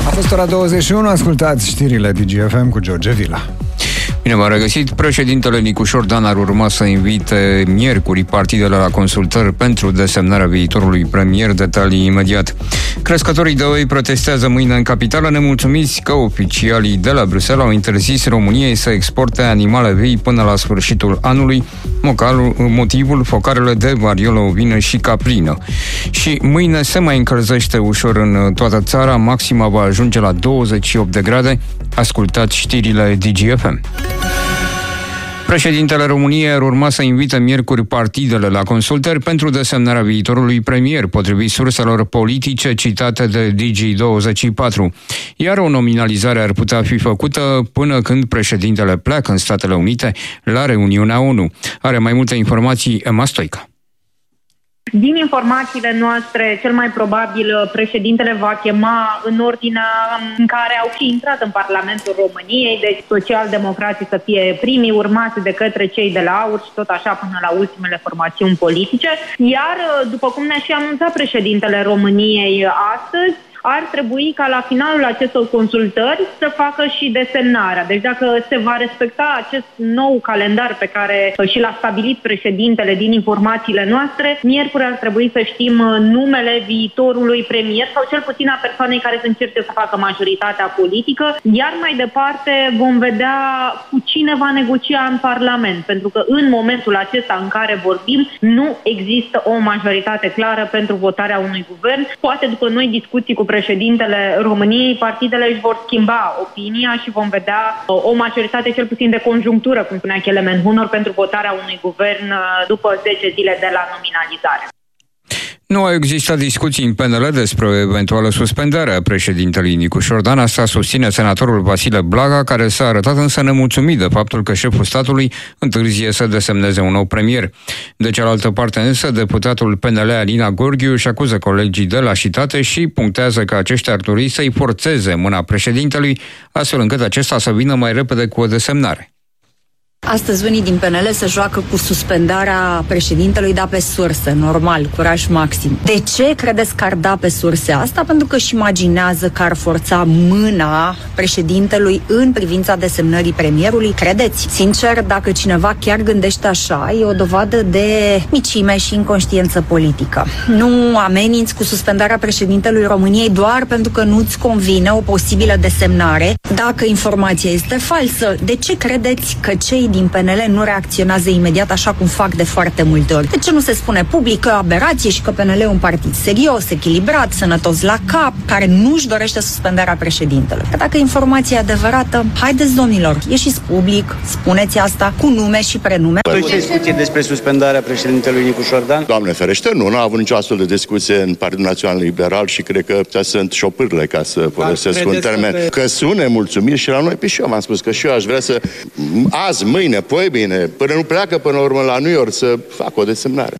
A fost ora 21, ascultați știrile DGFM cu George Vila. Bine v-am regăsit. Președintele Nicușor Dan ar urma să invite miercuri partidele la consultări pentru desemnarea viitorului premier. Detalii imediat. Crescătorii de oi protestează mâine în capitală, nemulțumiți că oficialii de la Bruxelles au interzis României să exporte animale vii până la sfârșitul anului. Motivul, focarele de variolă ovină și caprină. Și mâine se mai încălzește ușor în toată țara, maxima va ajunge la 28 de grade. Ascultați știrile DGFM. Președintele României ar urma să invite miercuri partidele la consultări pentru desemnarea viitorului premier, potrivit surselor politice citate de Digi24. Iar o nominalizare ar putea fi făcută până când președintele pleacă în Statele Unite la reuniunea ONU. Are mai multe informații Emma Stoica. Din informațiile noastre, cel mai probabil președintele va chema în ordinea în care au și intrat în Parlamentul României, deci socialdemocrații să fie primii, urmați de către cei de la AUR și tot așa până la ultimele formațiuni politice. Iar, după cum ne-a și anunțat președintele României astăzi, ar trebui ca la finalul acestor consultări să facă și desemnarea. Deci dacă se va respecta acest nou calendar pe care și l-a stabilit președintele din informațiile noastre, miercuri ar trebui să știm numele viitorului premier sau cel puțin a persoanei care să încerce să facă majoritatea politică, iar mai departe vom vedea cu cine va negocia în Parlament, pentru că în momentul acesta în care vorbim nu există o majoritate clară pentru votarea unui guvern. Poate după noi discuții cu președintele României, partidele își vor schimba opinia și vom vedea o majoritate cel puțin de conjunctură, cum spunea Kelemen Hunor, pentru votarea unui guvern după 10 zile de la nominalizare. Nu au existat discuții în PNL despre o eventuală suspendare a președintelui Nicușor Dan. Asta susține senatorul Vasile Blaga, care s-a arătat însă nemulțumit de faptul că șeful statului întârzie să desemneze un nou premier. De cealaltă parte însă, deputatul PNL Alina Gorghiu își acuză colegii de lașitate și punctează că aceștia ar trebui să-i forțeze mâna președintelui, astfel încât acesta să vină mai repede cu o desemnare. Astăzi unii din PNL se joacă cu suspendarea președintelui, da pe sursă, normal, curaj maxim. De ce credeți că ar da pe surse asta? Pentru că își imaginează că ar forța mâna președintelui în privința desemnării premierului? Credeți? Sincer, dacă cineva chiar gândește așa, e o dovadă de micime și inconștiență politică. Nu ameninți cu suspendarea președintelui României doar pentru că nu-ți convine o posibilă desemnare. Dacă informația este falsă, de ce credeți că cei din PNL nu reacționează imediat așa cum fac de foarte multe ori? De ce nu se spune public că e o aberație și că PNL e un partid serios, echilibrat, sănătos la cap, care nu-și dorește suspendarea președintelui? Că dacă informația e adevărată, haideți domnilor, ieșiți public, spuneți asta cu nume și prenume. Ce discuție despre suspendarea președintelui Nicușor Dan? Doamne ferește, nu a avut nicio astfel de discuție în Partidul Național Liberal și cred că sunt șopârle, ca să folosesc un termen. Că sunt nemulțumiri și la noi, pe și eu m-am spus că și eu aș vrea să azi, mâine, bine, până nu pleacă până la urmă la New York să facă o desemnare.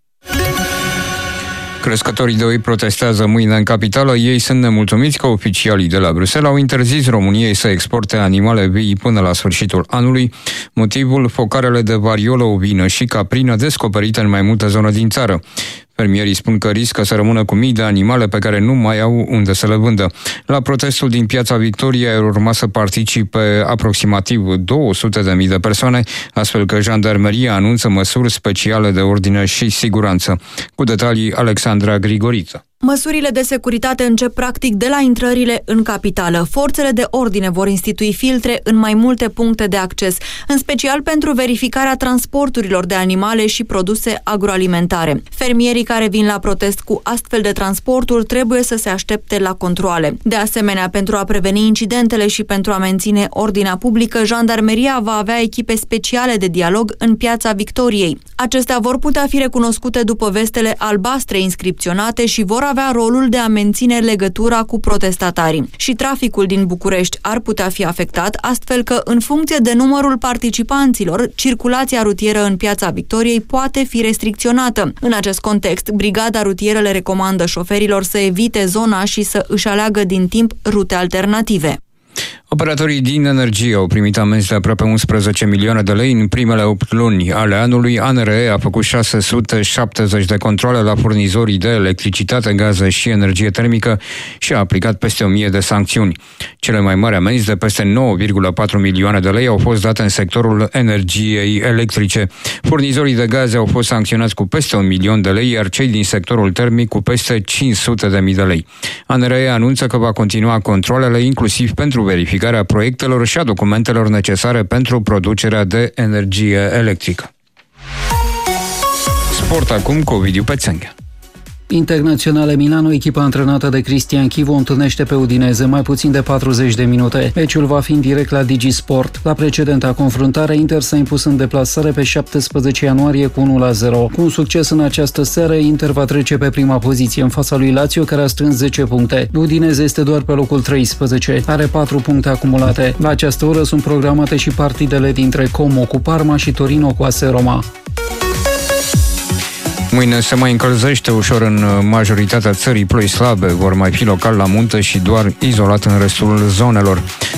Crescătorii de oi protestează mâine în capitală. Ei sunt nemulțumiți că oficialii de la Bruxelles au interzis României să exporte animale vii până la sfârșitul anului. Motivul, focarele de variolă ovină și caprină descoperite în mai multe zone din țară. Fermierii spun că riscă să rămână cu mii de animale pe care nu mai au unde să le vândă. La protestul din Piața Victoriei ar urma să participe aproximativ 200.000 de persoane, astfel că jandarmeria anunță măsuri speciale de ordine și siguranță. Cu detalii, Alexandra Grigoriță. Măsurile de securitate încep practic de la intrările în capitală. Forțele de ordine vor institui filtre în mai multe puncte de acces, în special pentru verificarea transporturilor de animale și produse agroalimentare. Fermierii care vin la protest cu astfel de transporturi trebuie să se aștepte la controale. De asemenea, pentru a preveni incidentele și pentru a menține ordinea publică, jandarmeria va avea echipe speciale de dialog în Piața Victoriei. Acestea vor putea fi recunoscute după vestele albastre inscripționate și vor avea rolul de a menține legătura cu protestatarii. Și traficul din București ar putea fi afectat, astfel că, în funcție de numărul participanților, circulația rutieră în Piața Victoriei poate fi restricționată. În acest context, Brigada Rutieră le recomandă șoferilor să evite zona și să își aleagă din timp rute alternative. Operatorii din energie au primit amenzi de aproape 11 milioane de lei în primele 8 luni ale anului. ANRE a făcut 670 de controale la furnizorii de electricitate, gaze și energie termică și a aplicat peste 1000 de sancțiuni. Cele mai mari amenzi de peste 9,4 milioane de lei au fost date în sectorul energiei electrice. Furnizorii de gaze au fost sancționați cu peste 1 milion de lei, iar cei din sectorul termic cu peste 500.000 de lei. ANRE anunță că va continua controalele, inclusiv pentru verificarea proiectelor și a documentelor necesare pentru producerea de energie electrică. Sport acum cu Ovidiu Pețenghe. Internaționale Milano, echipa antrenată de Cristian Chivu, întâlnește pe Udineze mai puțin de 40 de minute. Meciul va fi în direct la DigiSport. La precedenta confruntare, Inter s-a impus în deplasare pe 17 ianuarie cu 1-0. Cu un succes în această seară, Inter va trece pe prima poziție în fața lui Lazio, care a strâns 10 puncte. Udineze este doar pe locul 13. Are 4 puncte acumulate. La această oră sunt programate și partidele dintre Como cu Parma și Torino cu AS Roma. Mâine se mai încălzește ușor în majoritatea țării, ploi slabe vor mai fi local la munte și doar izolat în restul zonelor.